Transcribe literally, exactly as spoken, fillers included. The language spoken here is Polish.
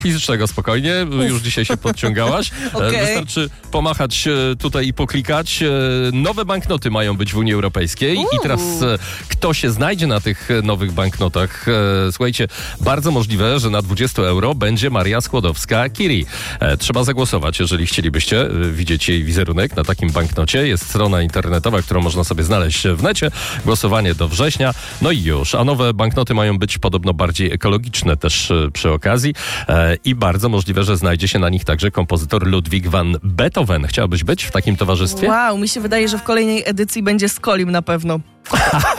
fizycznego spokojnie, już dzisiaj się podciągałaś. Okay. Wystarczy pomachać tutaj i poklikać. Nowe banknoty mają być w Unii Europejskiej Uuu. i teraz kto się znajdzie na tych nowych banknotach? Słuchajcie, bardzo możliwe, że na dwadzieścia euro będzie Maria Skłodowska-Curie. Trzeba zagłosować, jeżeli chcielibyście widzieć jej wizerunek na takim banknocie. Jest strona internetowa, którą można sobie znaleźć w necie. Głosowanie do września. No i już. A nowe banknoty mają być podobno bardziej ekologiczne też przy okazji. I bardzo możliwe, że znajdzie się na nich także kompozytor Ludwig van Beethoven. Chciałabyś być w takim towarzystwie? Wow, mi się wydaje, że w kolejnej edycji będzie Skolim na pewno.